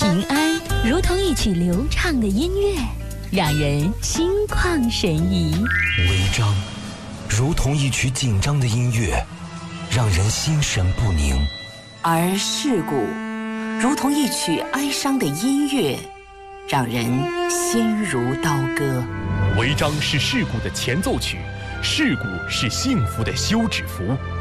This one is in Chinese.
平安如同一曲流畅的音乐，让人心旷神怡； 违章如同一曲紧张的音乐，让人心神不宁； 而事故如同一曲哀伤的音乐，让人心如刀割。 违章是事故的前奏曲，事故是幸福的休止符。